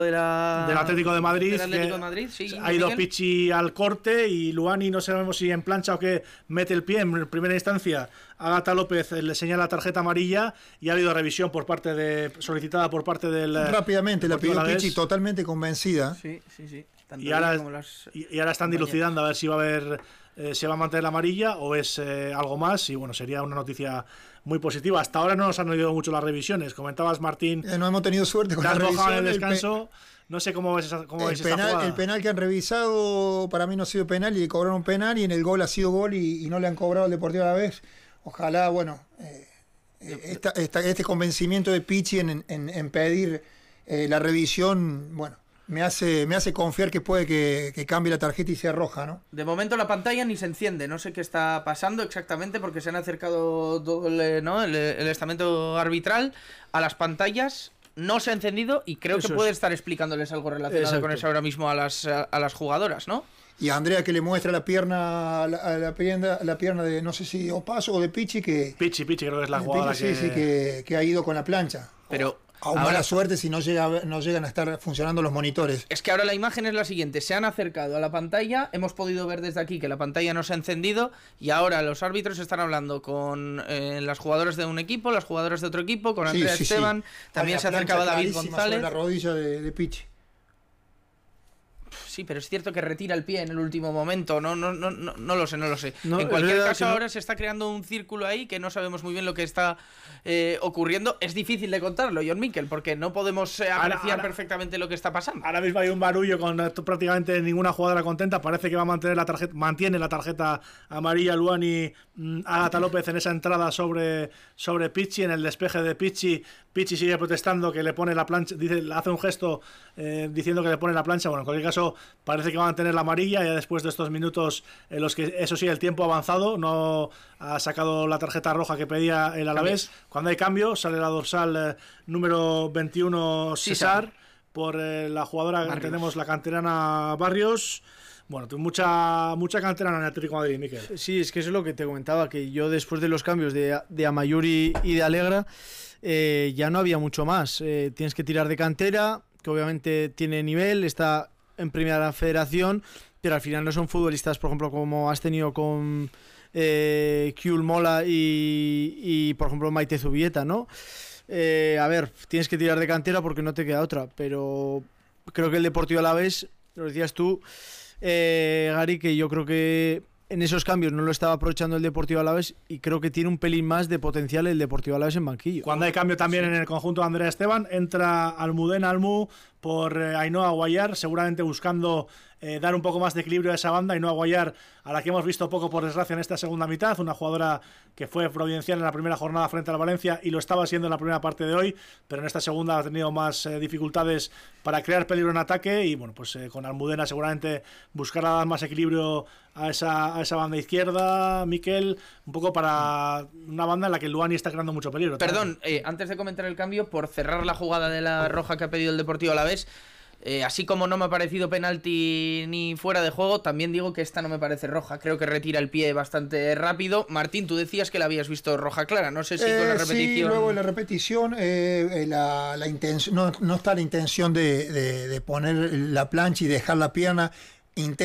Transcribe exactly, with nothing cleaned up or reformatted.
de la, del Atlético de Madrid, del Atlético de Madrid sí, ha ido Miguel. Pichi al corte y Luani, no sabemos si en plancha o que mete el pie en primera instancia. Ágata López le señala tarjeta amarilla y ha habido revisión por parte de solicitada por parte del rápidamente la pidió Alavés. Pichi, totalmente convencida. Sí, sí, sí. Tanto Y ahora, como las y, y ahora están compañeras. dilucidando a ver si va a haber eh, se va a mantener la amarilla o es eh, algo más, y bueno, sería una noticia muy positiva. Hasta ahora no nos han oído mucho las revisiones. Comentabas, Martín, Eh, no hemos tenido suerte con la revisión. en el El descanso. No sé cómo ves, esa, cómo El ves esta penal, jugada. el penal que han revisado para mí no ha sido penal y le cobraron penal, y en el gol ha sido gol y, y no le han cobrado al Deportivo Alavés. Ojalá, bueno, eh, eh, esta, esta, este convencimiento de Pichi en, en, en pedir eh, la revisión, bueno, me hace, me hace confiar que puede que, que cambie la tarjeta y sea roja, ¿no? De momento la pantalla ni se enciende, no sé qué está pasando exactamente porque se han acercado todo el, ¿no? el, el estamento arbitral a las pantallas. No se ha encendido y creo Eso que es. puede estar explicándoles algo relacionado Exacto. con eso ahora mismo a las, a, a las jugadoras, ¿no? Y a Andrea que le muestra la pierna, la, la pierna, la pierna de, no sé si Opaso o de Pichi, que, Pichi, Pichi, creo que es la de jugadora Pichi, que... sí, sí, que, que ha ido con la plancha. Pero Aún ahora- mala suerte si no, llega, a ver- no llegan a estar funcionando los monitores. Es que ahora la imagen es la siguiente, se han acercado a la pantalla, hemos podido ver desde aquí que la pantalla no se ha encendido y ahora los árbitros están hablando con eh, las jugadoras de un equipo, las jugadoras de otro equipo, con Andrea Sí, sí, Esteban, sí. también Hay se una acercaba plancha David clarísima González. sobre la rodilla de, de Pichi. Sí, pero es cierto que retira el pie en el último momento, no, no, no, no, no lo sé, no lo sé. No, en es cualquier verdad caso que no- ahora se está creando un círculo ahí que no sabemos muy bien lo que está eh, ocurriendo. Es difícil de contarlo, John Miquel, porque no podemos eh, Ahora- apreciar ahora- perfectamente lo que está pasando. Ahora mismo hay un barullo con eh, prácticamente ninguna jugadora contenta. Parece que va a mantener la tarjeta, mantiene la tarjeta amarilla Luani, mm, Ágata López en esa entrada sobre, sobre Pichi, en el despeje de Pichi. Pichi sigue protestando que le pone la plancha, dice, hace un gesto eh, diciendo que le pone la plancha. Bueno, en cualquier caso, parece que va a mantener la amarilla ya después de estos minutos en los que, eso sí, el tiempo ha avanzado, no ha sacado la tarjeta roja que pedía el Alavés. Cuando hay cambio, sale la dorsal eh, número veintiuno, César. César. Por eh, la jugadora, Barrios. entendemos, la canterana Barrios. Bueno, tú, mucha mucha canterana en el Atlético de Madrid, Miquel. Sí, es que eso es lo que te comentaba, que yo después de los cambios de, de Amayuri y de Alegra, eh, ya no había mucho más. Eh, tienes que tirar de cantera, que obviamente tiene nivel, está en primera federación, pero al final no son futbolistas, por ejemplo, como has tenido con eh, Kyul Mola y, y, por ejemplo, Maite Zubieta, ¿no? Eh, a ver, tienes que tirar de cantera porque no te queda otra, pero creo que el Deportivo Alavés, lo decías tú, eh, Gary, que yo creo que en esos cambios no lo estaba aprovechando el Deportivo Alavés y creo que tiene un pelín más de potencial el Deportivo Alavés en banquillo. Cuando hay cambio también en el conjunto de Andrea Esteban, entra Almudena Almú por eh, Ainhoa Guayar, seguramente buscando eh, dar un poco más de equilibrio a esa banda. Ainhoa Guayar, a la que hemos visto poco por desgracia en esta segunda mitad, una jugadora que fue providencial en la primera jornada frente al Valencia y lo estaba siendo en la primera parte de hoy, pero en esta segunda ha tenido más eh, dificultades para crear peligro en ataque y bueno, pues eh, con Almudena seguramente buscará dar más equilibrio a esa, a esa banda izquierda, Miquel, un poco para una banda en la que el Luani está creando mucho peligro. Perdón, eh, antes de comentar el cambio, por cerrar la jugada de la roja que ha pedido el Deportivo Alavés, eh, así como no me ha parecido penalti ni fuera de juego, también digo que esta no me parece roja. Creo que retira el pie bastante rápido. Martín, tú decías que la habías visto roja clara, no sé si con la Eh, repetición... Sí, luego en la repetición eh, eh, la, la intención, no, no está la intención de, de, de poner la plancha y dejar la pierna.